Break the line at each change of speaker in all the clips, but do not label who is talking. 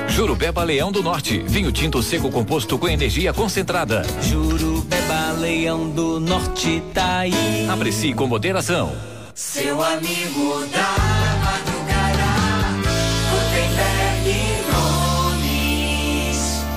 Jurupeba Leão do Norte, vinho tinto seco composto com energia concentrada.
Jurupeba Leão do Norte tá aí.
Aprecie com moderação.
Seu amigo da madrugada, Gutenberg Nunes.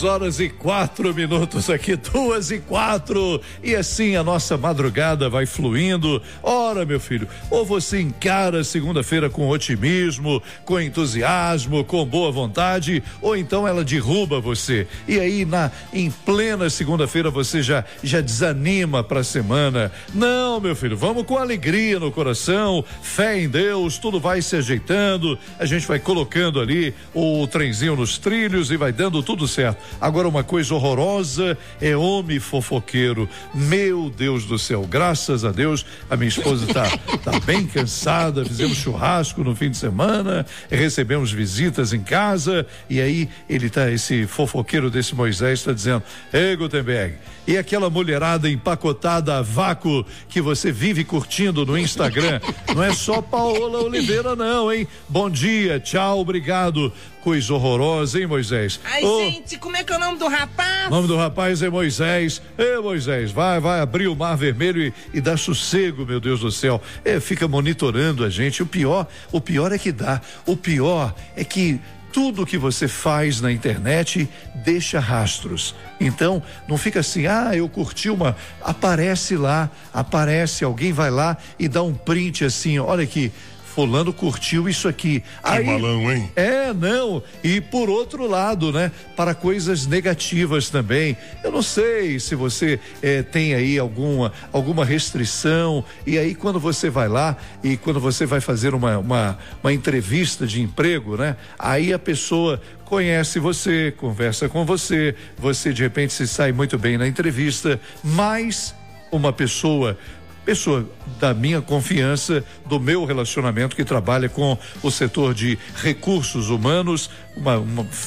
2h04 aqui, 2h04. E assim a nossa madrugada vai fluindo. Ora, meu filho, ou você encara segunda-feira com otimismo, com entusiasmo, com boa vontade, ou então ela derruba você. E aí, em plena segunda-feira, você já desanima para a semana. Não, meu filho, vamos com alegria no coração, fé em Deus, tudo vai se ajeitando, a gente vai colocando ali o trenzinho nos trilhos e vai dando tudo certo. Agora, uma coisa horrorosa é homem fofoqueiro. Meu Deus do céu, graças a Deus, a minha esposa tá bem cansada, fizemos churrasco no fim de semana, recebemos visitas em casa, e aí esse fofoqueiro desse Moisés está dizendo: ei, Gutenberg, e aquela mulherada empacotada a vácuo que você vive curtindo no Instagram, não é só Paola Oliveira não, hein? Bom dia, tchau, obrigado. Coisa horrorosa, hein, Moisés?
Ai, gente, como é que é o nome do rapaz?
O nome do rapaz é Moisés. Ei, Moisés, vai abrir o Mar Vermelho e dar sossego, meu Deus do céu. Fica monitorando a gente. O pior é que dá. O pior é que tudo que você faz na internet deixa rastros. Então, não fica assim, eu curti aparece lá, alguém vai lá e dá um print assim, olha aqui, fulano curtiu isso aqui.
Que balão, hein?
Não. E por outro lado, né? Para coisas negativas também. Eu não sei se você tem aí alguma restrição, e aí quando você vai lá e quando você vai fazer uma entrevista de emprego, né? Aí a pessoa conhece você, conversa com você de repente se sai muito bem na entrevista, mas uma pessoa da minha confiança, do meu relacionamento, que trabalha com o setor de recursos humanos, uma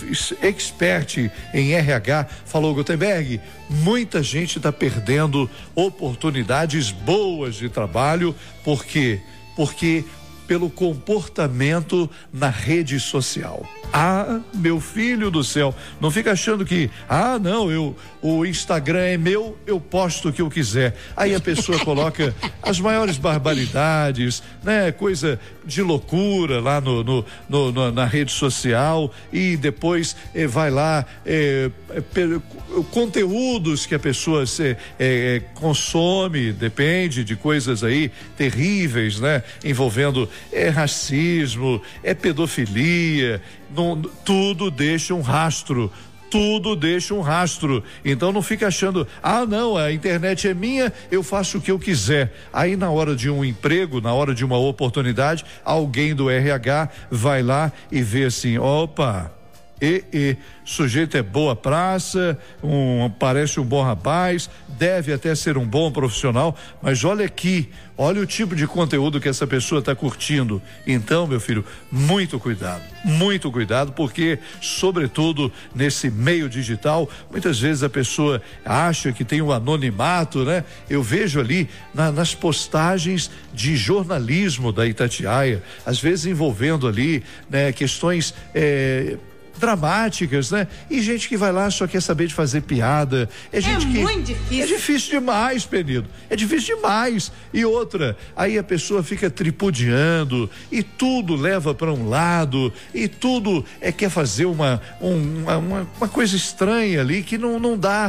expert em RH, falou: Gutenberg, muita gente está perdendo oportunidades boas de trabalho, porque pelo comportamento na rede social. Meu filho do céu, não fica achando que, o Instagram é meu, eu posto o que eu quiser. Aí a pessoa coloca as maiores barbaridades, né? Coisa de loucura lá na rede social, e depois vai lá, conteúdos que a pessoa consome, depende de coisas aí terríveis, né? Envolvendo racismo, pedofilia, tudo deixa um rastro. Então não fica achando, a internet é minha, eu faço o que eu quiser. Aí na hora de um emprego, na hora de uma oportunidade, alguém do RH vai lá e vê assim: opa, sujeito é boa praça, parece um bom rapaz, deve até ser um bom profissional, mas olha aqui, olha o tipo de conteúdo que essa pessoa está curtindo. Então, meu filho, muito cuidado, porque, sobretudo nesse meio digital, muitas vezes a pessoa acha que tem um anonimato, né? Eu vejo ali nas postagens de jornalismo da Itatiaia, às vezes envolvendo ali, né, questões dramáticas, né? E gente que vai lá só quer saber de fazer piada.
Muito difícil.
É difícil demais, Penido. É difícil demais. E outra, aí a pessoa fica tripudiando e tudo leva para um lado e tudo quer fazer uma coisa estranha ali que não dá.